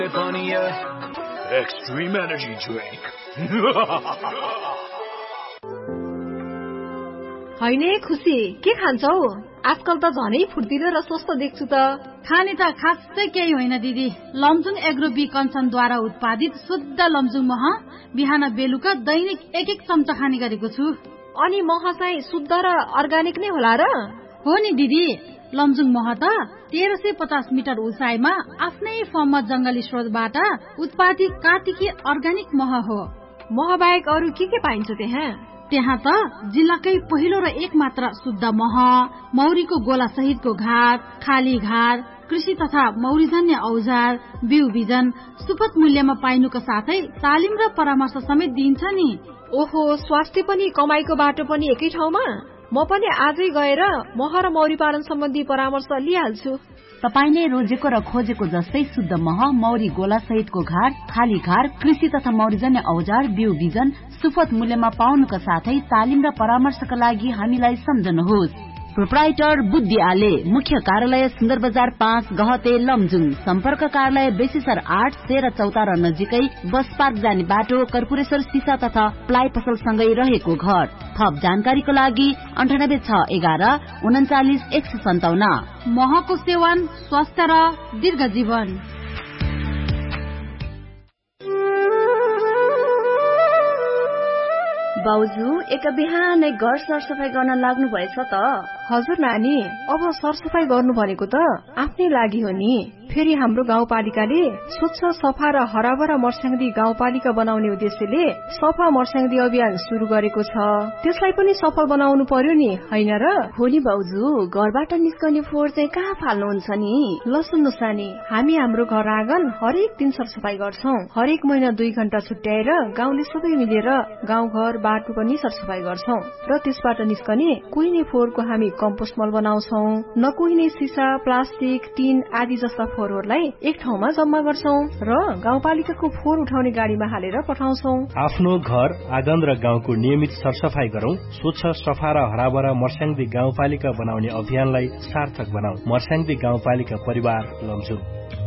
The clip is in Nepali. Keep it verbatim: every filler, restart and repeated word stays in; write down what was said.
Extreme energy drink. हैन खुसी के खान्छौ? आजकल त झनै फुर्तिलो र स्वस्थ देख्छु त। खाने त खासै केही होइन दिदी। लमजुङ एग्रो बी कन्सनद्वारा उत्पादित शुद्ध लमजुङ मह बिहान बेलुका दैनिक एक एक चम्चा खाने गरेको छु। अनि मह चाहिँ शुद्ध र अर्गानिक नै होला र? हो नि दिदी, लमजुङ मह त तेह्र सय पचास मिटर उचाइमा आफ्नै फर्ममा जंगली स्रोतबाट उत्पादित कार्तिकी अर्गानिक मह हो। मह बाहेक अरू के के पाइन्छ त्यहाँ? त्यहाँ त जिल्लाकै पहिलो र एक मात्र शुद्ध मह, मौरीको गोला सहितको घार, खाली घार, कृषि तथा मौरीजन्य औजार, बिउ बिजन सुपथ मूल्यमा पाइनुको साथै तालिम र परामर्श समेत दिन्छ नि। ओहो, स्वास्थ्य पनि कमाईको बाटो पनि एकै ठाउँमा? म पनि आजै गएर मह र मौरी पालन सम्बन्धी परामर्श लिइहाल्छु। तपाईले रोजेको र खोजेको जस्तै शुद्ध मह, मौरी गोला सहितको घार, खाली घार, कृषि तथा मौरीजन्य औजार, बिउ बिजन सुपथ मूल्यमा पाउनुका साथै तालिम र परामर्शका लागि हामीलाई सम्झनुहोस्। प्रोप्राइटर बुद्धि आले, मुख्य कार्यालय सुन्दर बजार पाँच गहते लमजुङ, सम्पर्क कार्यालय बेसीसर आठ तेह्र चौतारा नजिकै बस पार्क जाने बाटो, कर्पूरेश्वर सिसा तथा प्लाइ पसल सँगै रहेको घर। थप जानकारीको लागि अन्ठानब्बे छ एघार उन्चालिस एक सय सन्ताउन्न। महको सेवन स्वास्थ्य र दीर्घ जीवन। बाउजू एक बिहानै घर सरसफाई गर्न लाग्नु भएछ त? हजुर नानी, अब सरसफाई गर्नु भनेको त आफ्नै लागि हो नि। फेरि हाम्रो गाउँपालिकाले स्वच्छ सफा र हराभरा मर्स्याङ्दी गाउँपालिका बनाउने उद्देश्यले सफा मर्स्याङ्दी अभियान शुरू गरेको छ। त्यसलाई पनि सफल बनाउनु पर्यो नि, हैन र? हो नि बाउजू, घरबाट निस्कने फोहोर चाहिँ कहाँ फाल्नुहुन्छ नि? ल सुन्नुहोस् नानी, हामी हाम्रो घर आँगन हरेक दिन सरसफाई गर्छौं। हरेक महिना दुई घण्टा छुट्याएर गाउँले सबै मिलेर गाउँघर बाटो पनि सरसफाई गर्छौं र त्यसबाट निस्कने कुहिने फोहोरको हामी कम्पोस्ट मल बनाउँछौं। नकुहिने सिसा, प्लास्टिक, टिन आदि जस्ता फोहोरहरूलाई एक ठाउँमा जम्मा गर्छौं र गाउँपालिकाको फोहोर उठाउने गाडीमा हालेर पठाउँछौं। आफ्नो घर आँगन र गाउँको नियमित सरसफाई गरौं। स्वच्छ सफा र हराभरा मर्स्याङ्दी गाउँपालिका बनाउने अभियानलाई सार्थक बनाऊ। मर्स्याङ्दी गाउँपालिका परिवार लमजुङ।